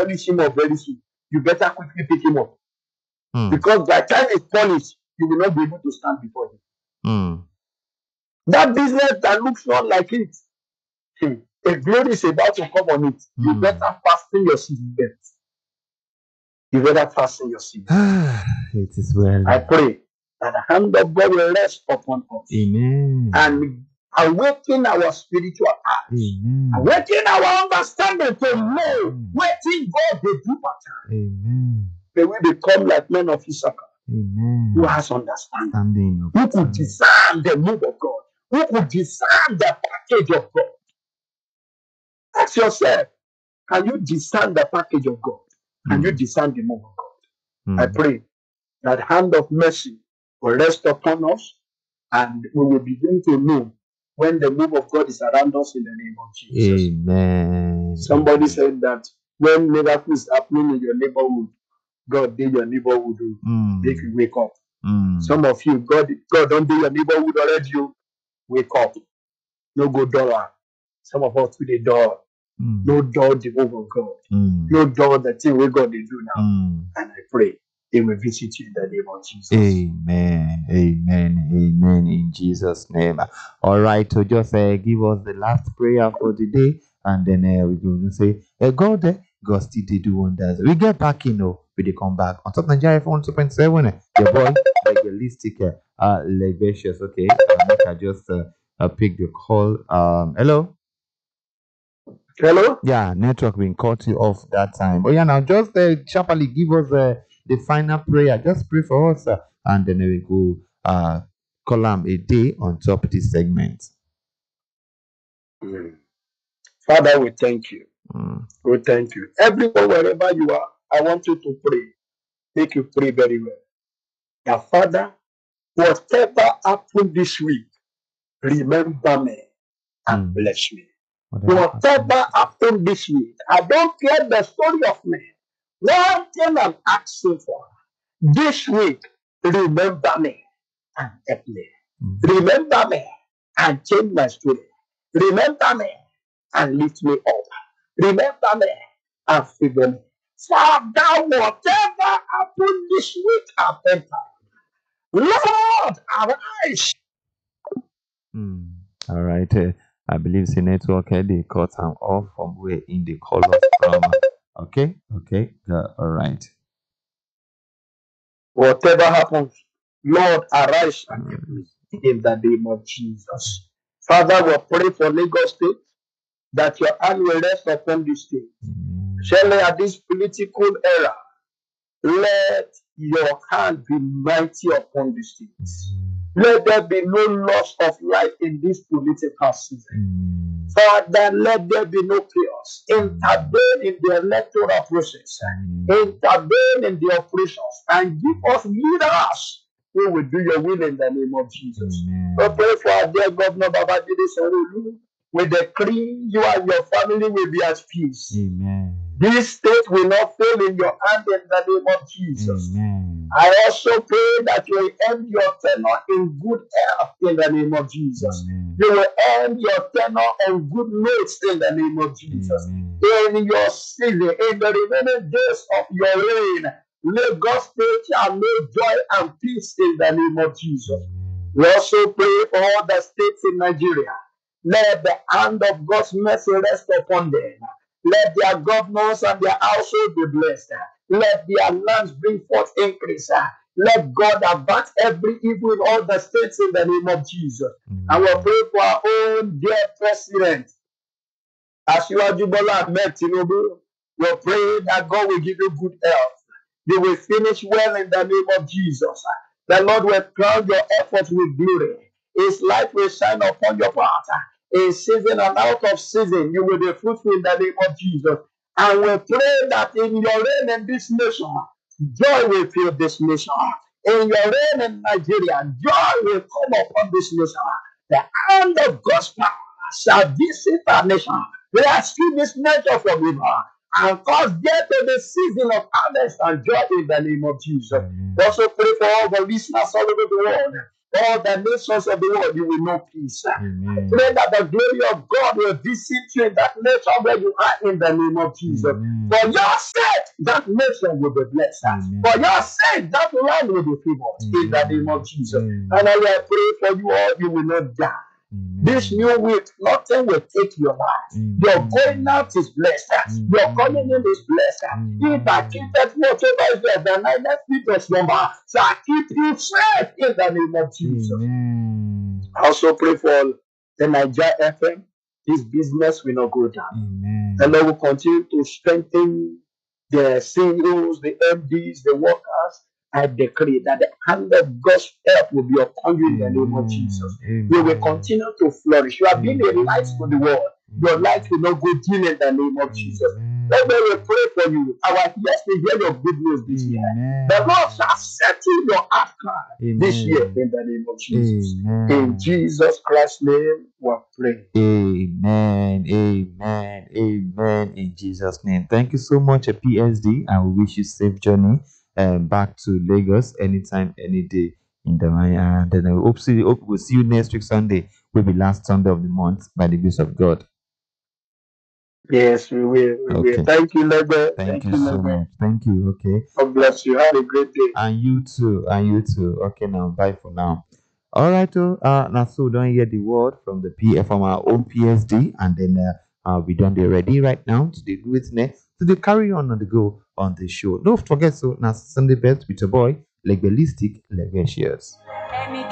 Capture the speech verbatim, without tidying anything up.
punish him up very soon. You better quickly pick him up. Mm. Because by the time he's punished, you will not be able to stand before him. Mm. That business that looks not like it, hmm, a glory is about to come on it. You Mm. better fasten your seatbelt. You better fasten your seatbelt. It is well. I pray that the hand of God will rest upon us Amen. and awaken our spiritual eyes, Amen. awaken our understanding to know Amen. what thing God will do matter. Amen. May we become like men of Issachar Amen. who has understanding, Standing of who could time. discern the move of God, who could discern the package of God. Ask yourself, can you discern the package of God? Can you Mm. discern the move of God? I Mm. pray that hand of mercy will rest upon us and we will begin to know when the move of God is around us in the name of Jesus. Amen. Somebody Amen. said that when miracles is happening in your neighborhood, God did your neighborhood to make you Mm. wake up. Mm. Some of you, God, God don't do your neighborhood already. You wake up. No go door. Some of us to the door. Mm. No door the move of God. Mm. No door the thing we God they do now. Mm. And I pray He will visit you in the name of Jesus. Amen. Amen. Amen. In Jesus' name. All right. So just uh, give us the last prayer for the day, and then uh, we're going to say, uh, God, uh, God still did do wonders. We get back, you know, we they come back on top Nigeria phone two point seven. Uh, your boy, legalistic, uh, uh, legacious. Okay. Uh, make I just uh, uh, pick the call. Um, hello. Hello? Yeah, network been cut you off that time. Oh yeah, now just uh, sharply give us uh, the final prayer. Just pray for us, uh, and then we go uh column a day on top of this segment. Mm. Father, we thank you. Mm. We thank you. Everyone, wherever you are, I want you to pray. Make you pray very well. Now, Father, whatever happened this week, remember me and Mm. bless me. Whatever happened. Whatever happened this week, I don't care the story of me. One thing I'm asking for this week, remember me and help me. Mm. Remember me and change my story. Remember me and lift me up. Remember me and favor me. Father, whatever happened this week, I've entered. Lord, arise. Mm. All right. Uh, I believe the network uh, they cut am off from where in the call us from. Okay. Okay. Uh, all right. Whatever happens, Lord, arise and help me in the name of Jesus. Father, we pray for Lagos State that your hand will rest upon this state. Amen. Surely at this political era, let your hand be mighty upon the state. Let there be no loss of life in this political season. Amen. Father, let there be no chaos. Intervene in the electoral process. Intervene in the operations and give us leaders who will do your will in the name of Jesus. Amen. We pray for our dear Governor Babajide Sanwo-Olu. We decree you and your family will be at peace. Amen. This state will not fail in your hand in the name of Jesus. Amen. I also pray that you will end your tenure in good health in the name of Jesus. Amen. You will end your tenure on good notes in the name of Jesus. Amen. In your season, in the remaining days of your reign, Lagos State shall know joy and peace in the name of Jesus. Amen. We also pray for all the states in Nigeria. Let the hand of God's mercy rest upon them. Let their governors and their household be blessed. Let their lands bring forth increase. Let God avert every evil in all the states in the name of Jesus. Amen. And we pray for our own dear president, Asiwaju Bola Ahmed Tinubu. We pray that God will give you good health. You will finish well in the name of Jesus. The Lord will crown your efforts with glory. His light will shine upon your path. In season and out of season, you will be fruitful in the name of Jesus. And we pray that in your reign in this nation, joy will fill this nation. In your reign in Nigeria, joy will come upon this nation. The hand of God's power shall visit our nation. Rescue this nation from evil and cause there to the season of harvest and joy in the name of Jesus. Amen. We also pray for all the listeners all over the world. all the nations of the world, you will know peace. Amen. Pray that the glory of God will visit you in that nation where you are in the name of Jesus. Amen. For your sake, that nation will be blessed. Amen. For your sake, that land will be favored in the name of Jesus. Amen. Finally, I pray for you all, you will not die. Amen. This new week, nothing will take your life. Amen. Your going out is blessed. Your coming in is blessed. He that keepeth whatever is there, the night sleep of slumber shall keep you safe in the name of Jesus. Amen. I also pray for the Niger F M. This business will not go down. Amen. The Lord will continue to strengthen the C E Os, the M Ds, the workers. I decree that the hand of God's help will be upon you in the name of Jesus. Amen. You will continue to flourish. You have been a light to the world. Your light will not go dim in the name of Jesus. Let me pray for you. Our ears will hear your good news this year. Amen. The Lord shall settle your heart cry this Amen. year in the name of Jesus. Amen. In Jesus Christ's name, we pray. Amen. Amen. Amen. In Jesus' name. Thank you so much, a P S D, and we wish you safe journey um, back to Lagos anytime, any day in the morning. And then I hope, see, hope we'll see you next week Sunday. Will be last Sunday of the month by the grace of God. Yes, we will. We Okay. will. Thank you, Lego. Thank, Thank you you, so Lego. much. Thank you. Okay. God bless you. Have a great day. And you too. And you too. Okay, now bye for now. All right, oh, uh, now so don't hear the word from the P F from our own P S D, and then uh, uh we done the ready right now to the do it next to the carry on on the go on the show. Don't forget, so now Sunday best with your boy, like ballistic, like shares.